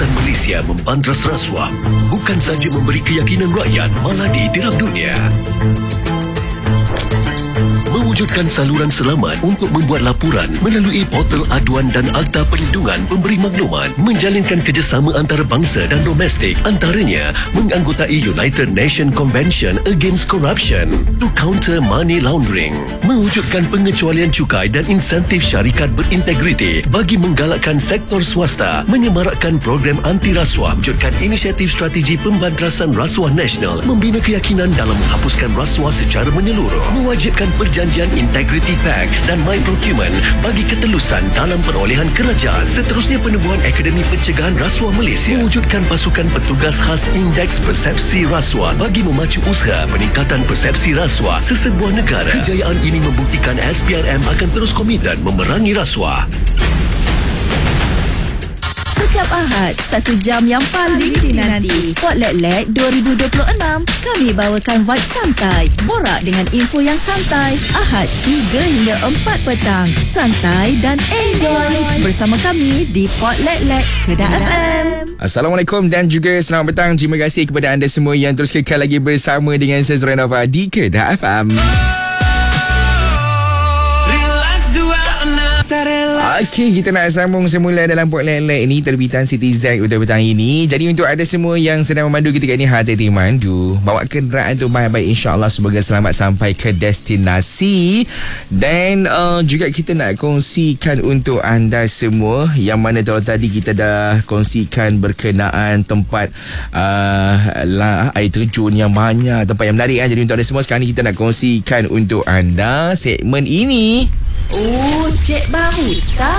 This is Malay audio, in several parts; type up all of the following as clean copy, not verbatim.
kawasan Malaysia membantras rasuah bukan saja memberi keyakinan rakyat, malah diiktiraf dunia. Mewujudkan saluran selamat untuk membuat laporan melalui portal aduan dan Akta Perlindungan Pemberi Maklumat, menjalinkan kerjasama antarabangsa dan domestik, antaranya menganggotai United Nations Convention Against Corruption to counter money laundering, mewujudkan pengecualian cukai dan insentif syarikat berintegriti bagi menggalakkan sektor swasta, menyemarakkan program anti rasuah, wujudkan inisiatif strategi pembantrasan rasuah nasional, membina keyakinan dalam menghapuskan rasuah secara menyeluruh, mewajibkan perjanjian Integrity Pact dan My Procurement bagi ketelusan dalam perolehan kerajaan. Seterusnya, penubuhan Akademi Pencegahan Rasuah Malaysia, mewujudkan pasukan petugas khas Indeks Persepsi Rasuah bagi memacu usaha peningkatan persepsi rasuah sesebuah negara. Kejayaan ini membuktikan SPRM akan terus komited memerangi rasuah. Setiap Ahad, 1 jam yang paling dinanti. Spotlight 2026. Kami bawakan vibe santai. Borak dengan info yang santai. Ahad 3 hingga 4 petang. Santai dan enjoy bersama kami di Spotlight Kedah FM. Assalamualaikum dan juga selamat petang. Terima kasih kepada anda semua yang terus kekal lagi bersama dengan saya Zuranova di Kedah FM. Okey, kita nak sambung semula dalam Spotlight ini, terbitan Siti Z untuk petang ini. Jadi untuk anda semua yang sedang memandu ketika ini, hati-hati mandu, bawa kenderaan tu baik-baik, insyaAllah semoga selamat sampai ke destinasi. Dan juga kita nak kongsikan untuk anda semua, yang mana tadi kita dah kongsikan berkenaan tempat air terjun yang banyak, tempat yang menarik kan. Jadi untuk anda semua, sekarang ni kita nak kongsikan untuk anda segmen ini. Oh, Cik Baru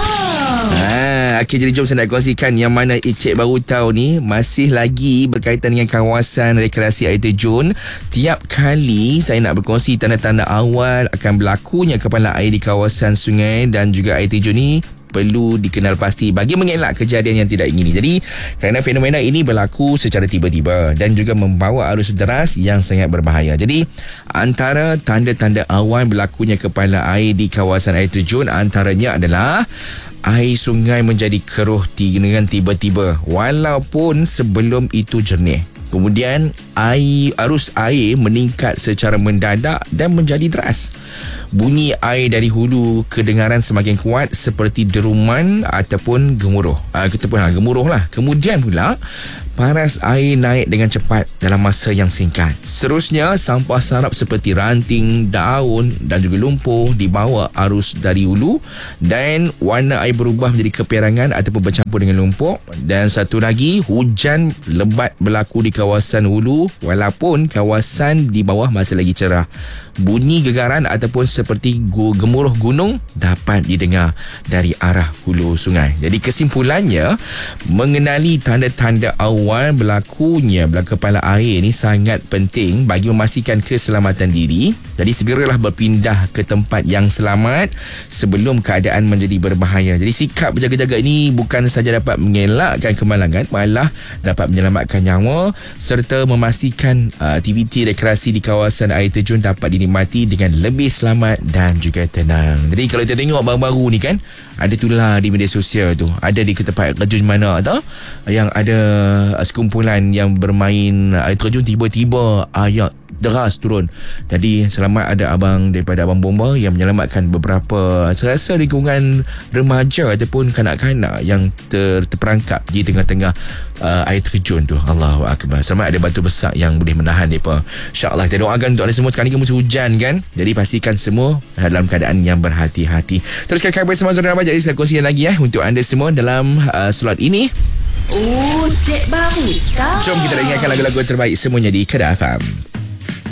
Tahu. Okey, jadi jom saya nak kongsikan yang mana Cik Baru Tahu ni masih lagi berkaitan dengan kawasan rekreasi air terjun. Tiap kali saya nak berkongsi tanda-tanda awal akan berlakunya kepalan air di kawasan sungai dan juga air terjun ni, perlu dikenal pasti bagi mengelak kejadian yang tidak ingini. Jadi kerana fenomena ini berlaku secara tiba-tiba dan juga membawa arus deras yang sangat berbahaya. Jadi antara tanda-tanda awal berlakunya kepalan air di kawasan air terjun antaranya adalah air sungai menjadi keruh dengan tiba-tiba walaupun sebelum itu jernih. Kemudian arus air meningkat secara mendadak dan menjadi deras. Bunyi air dari hulu kedengaran semakin kuat seperti deruman ataupun gemuruh. Gemuruh lah. Kemudian pula paras air naik dengan cepat dalam masa yang singkat. Seterusnya, sampah sarap seperti ranting, daun dan juga lumpur dibawa arus dari hulu dan warna air berubah menjadi keperangan ataupun bercampur dengan lumpur. Dan satu lagi, hujan lebat berlaku di kawasan hulu walaupun kawasan di bawah masih lagi cerah. Bunyi gegaran ataupun seperti gemuruh gunung dapat didengar dari arah hulu sungai. Jadi kesimpulannya, mengenali tanda-tanda awal berlakunya kepala air ni sangat penting bagi memastikan keselamatan diri. Jadi segeralah berpindah ke tempat yang selamat sebelum keadaan menjadi berbahaya. Jadi sikap berjaga-jaga ini bukan saja dapat mengelakkan kemalangan, malah dapat menyelamatkan nyawa serta memastikan aktiviti rekreasi di kawasan air terjun dapat dinikmati dengan lebih selamat dan juga tenang. Jadi kalau kita tengok baru-baru ni kan, ada tulah di media sosial tu, ada di tempat terjun mana tau, yang ada sekumpulan yang bermain air terjun, tiba-tiba air deras turun. Jadi selamat ada daripada abang bomba yang menyelamatkan beberapa, saya rasa lingkungan remaja ataupun kanak-kanak yang terperangkap di tengah-tengah air terjun tu. Allahu Akbar. Selamat ada batu besar yang boleh menahan mereka. InsyaAllah kita doakan untuk anda semua. Sekarang ni musim hujan kan, jadi pastikan semua dalam keadaan yang berhati-hati. Teruskan khabar bersama Zura Abad. Jadi saya kongsikan lagi untuk anda semua dalam slot ini. Oh, Cik Baru Tahu. Jom kita dengarkan lagu-lagu terbaik semuanya di Kedah FM.